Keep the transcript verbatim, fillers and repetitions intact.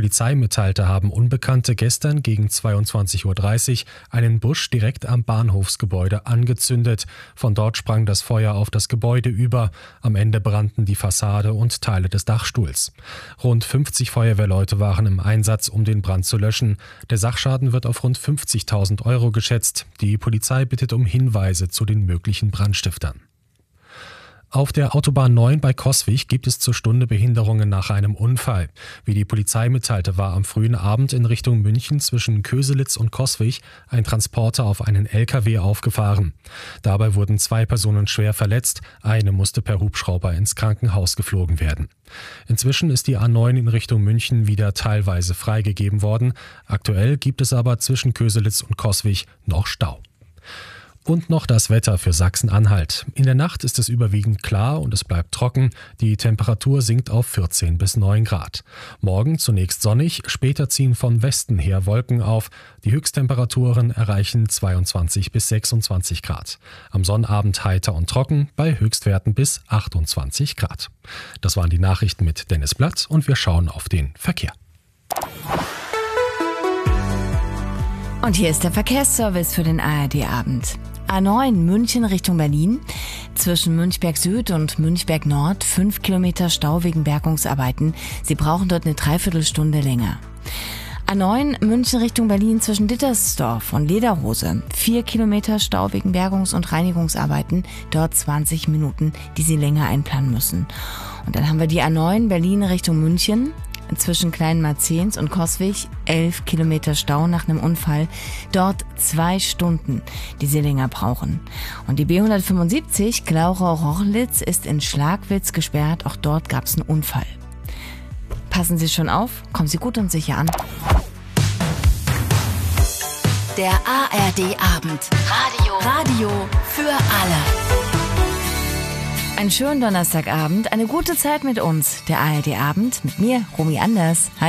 Polizei mitteilte, haben Unbekannte gestern gegen zweiundzwanzig Uhr dreißig einen Busch direkt am Bahnhofsgebäude angezündet. Von dort sprang das Feuer auf das Gebäude über. Am Ende brannten die Fassade und Teile des Dachstuhls. Rund fünfzig Feuerwehrleute waren im Einsatz, um den Brand zu löschen. Der Sachschaden wird auf rund fünfzigtausend Euro geschätzt. Die Polizei bittet um Hinweise zu den möglichen Brandstiftern. Auf der Autobahn neun bei Coswig gibt es zur Stunde Behinderungen nach einem Unfall. Wie die Polizei mitteilte, war am frühen Abend in Richtung München zwischen Köselitz und Coswig ein Transporter auf einen L K W aufgefahren. Dabei wurden zwei Personen schwer verletzt, eine musste per Hubschrauber ins Krankenhaus geflogen werden. Inzwischen ist die A neun in Richtung München wieder teilweise freigegeben worden. Aktuell gibt es aber zwischen Köselitz und Coswig noch Stau. Und noch das Wetter für Sachsen-Anhalt. In der Nacht ist es überwiegend klar und es bleibt trocken. Die Temperatur sinkt auf vierzehn bis neun Grad. Morgen zunächst sonnig, später ziehen von Westen her Wolken auf. Die Höchsttemperaturen erreichen zweiundzwanzig bis sechsundzwanzig Grad. Am Sonnabend heiter und trocken, bei Höchstwerten bis achtundzwanzig Grad. Das waren die Nachrichten mit Dennis Blatt und wir schauen auf den Verkehr. Und hier ist der Verkehrsservice für den A R D-Abend. A neun München Richtung Berlin. Zwischen Münchberg Süd und Münchberg Nord fünf Kilometer Stau wegen Bergungsarbeiten. Sie brauchen dort eine Dreiviertelstunde länger. A neun München Richtung Berlin zwischen Dittersdorf und Lederhose. vier Kilometer Stau wegen Bergungs- und Reinigungsarbeiten. Dort zwanzig Minuten, die Sie länger einplanen müssen. Und dann haben wir die A neun Berlin Richtung München. Zwischen Kleinmarzens und Coswig elf Kilometer Stau nach einem Unfall. Dort zwei Stunden, die Sie länger brauchen. Und die B hundertfünfundsiebzig Glauchau-Rochlitz ist in Schlagwitz gesperrt. Auch dort gab es einen Unfall. Passen Sie schon auf, kommen Sie gut und sicher an. Der A R D-Abend. Radio. Radio für alle. Einen schönen Donnerstagabend, eine gute Zeit mit uns. Der A R D-Abend mit mir, Romy Anders. Hi.